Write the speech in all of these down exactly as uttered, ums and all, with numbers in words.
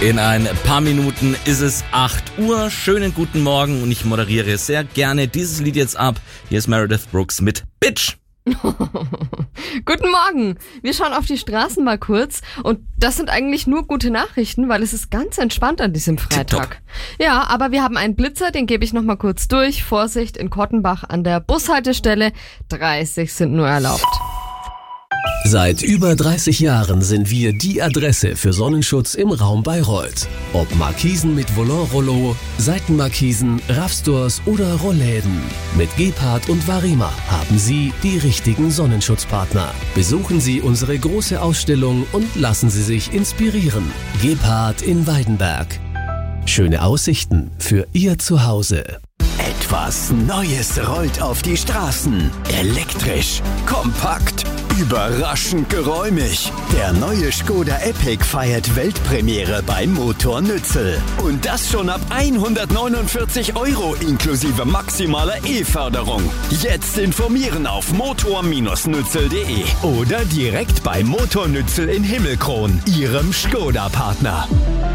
In ein paar Minuten ist es acht Uhr. Schönen guten Morgen und ich moderiere sehr gerne dieses Lied jetzt ab. Hier ist Meredith Brooks mit Bitch. Guten Morgen. Wir schauen auf die Straßen mal kurz und das sind eigentlich nur gute Nachrichten, weil es ist ganz entspannt an diesem Freitag. Ja, aber wir haben einen Blitzer, den gebe ich noch mal kurz durch. Vorsicht, in Kottenbach an der Bushaltestelle. dreißig sind nur erlaubt. Seit über dreißig Jahren sind wir die Adresse für Sonnenschutz im Raum Bayreuth. Ob Markisen mit Volant-Rollo, Seitenmarkisen, Raffstores oder Rollläden. Mit Gebhardt und Varima haben Sie die richtigen Sonnenschutzpartner. Besuchen Sie unsere große Ausstellung und lassen Sie sich inspirieren. Gebhardt in Weidenberg. Schöne Aussichten für Ihr Zuhause. Etwas Neues rollt auf die Straßen. Elektrisch, kompakt, überraschend geräumig. Der neue Skoda Epic feiert Weltpremiere bei Motor Nützel. Und das schon ab hundertneunundvierzig Euro inklusive maximaler E-Förderung. Jetzt informieren auf motor Nützel punkt de oder direkt bei Motor Nützel in Himmelkron, Ihrem Skoda-Partner.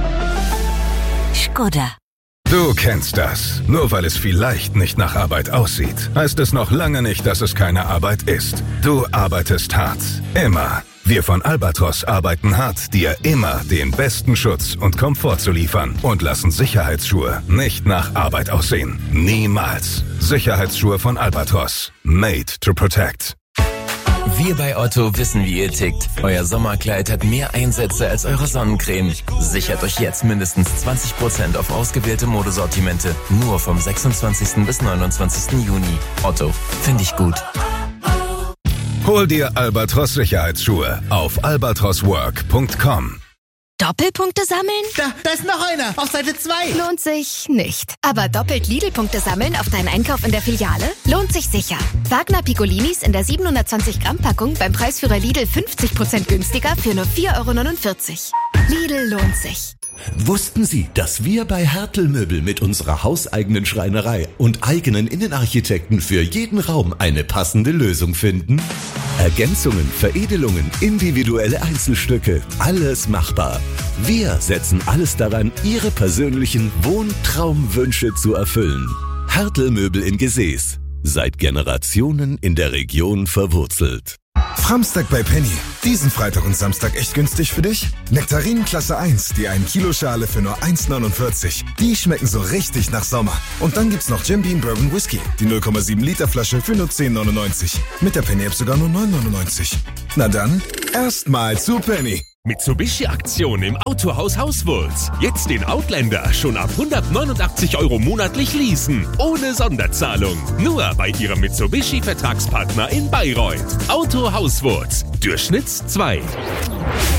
Skoda. Du kennst das. Nur weil es vielleicht nicht nach Arbeit aussieht, heißt es noch lange nicht, dass es keine Arbeit ist. Du arbeitest hart. Immer. Wir von Albatros arbeiten hart, dir immer den besten Schutz und Komfort zu liefern und lassen Sicherheitsschuhe nicht nach Arbeit aussehen. Niemals. Sicherheitsschuhe von Albatros. Made to protect. Wir bei Otto wissen, wie ihr tickt. Euer Sommerkleid hat mehr Einsätze als eure Sonnencreme. Sichert euch jetzt mindestens zwanzig Prozent auf ausgewählte Modesortimente. Nur vom sechsundzwanzigsten bis neunundzwanzigsten Juni. Otto, finde ich gut. Hol dir Albatros Sicherheitsschuhe auf albatros work punkt com. Doppelpunkte sammeln? Da, da ist noch einer. Auf Seite zwei. Lohnt sich nicht. Aber doppelt Lidl-Punkte sammeln auf deinen Einkauf in der Filiale? Lohnt sich sicher. Wagner Piccolinis in der siebenhundertzwanzig Gramm Packung beim Preisführer Lidl fünfzig Prozent günstiger für nur vier Euro neunundvierzig. Lidl lohnt sich. Wussten Sie, dass wir bei Hertel Möbel mit unserer hauseigenen Schreinerei und eigenen Innenarchitekten für jeden Raum eine passende Lösung finden? Ergänzungen, Veredelungen, individuelle Einzelstücke, alles machbar. Wir setzen alles daran, Ihre persönlichen Wohntraumwünsche zu erfüllen. Hertel Möbel in Gesäß. Seit Generationen in der Region verwurzelt. Framstag bei Penny. Diesen Freitag und Samstag echt günstig für dich? Nektarinen Klasse eins, die ein Kilo Schale für nur eins neunundvierzig. Die schmecken so richtig nach Sommer. Und dann gibt's noch Jim Beam Bourbon Whisky, die null Komma sieben Liter Flasche für nur zehn neunundneunzig. Mit der Penny App sogar nur neun neunundneunzig. Na dann, erstmal zu Penny. Mitsubishi-Aktion im Autohaus Hauswurz. Jetzt den Outlander schon ab hundertneunundachtzig Euro monatlich leasen. Ohne Sonderzahlung. Nur bei Ihrem Mitsubishi-Vertragspartner in Bayreuth. Auto Hauswurz. Durchschnitts zwei.